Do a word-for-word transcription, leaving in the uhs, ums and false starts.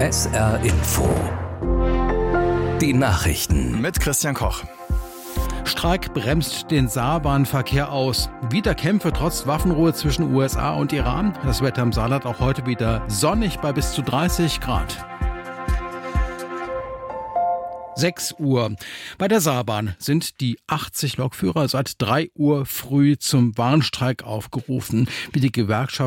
S R Info. Die Nachrichten mit Christian Koch. Streik bremst den Saarbahnverkehr aus. Wieder Kämpfe trotz Waffenruhe zwischen U S A und Iran. Das Wetter im Saarland auch heute wieder sonnig bei bis zu dreißig Grad. sechs Uhr. Bei der Saarbahn sind die achtzig Lokführer seit drei Uhr früh zum Warnstreik aufgerufen. Wie die Gewerkschaft